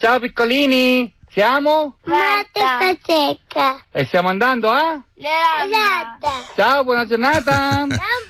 Ciao piccolini, siamo? Matta Secca. E stiamo andando a? Leonardo. Ciao, buona giornata. Ciao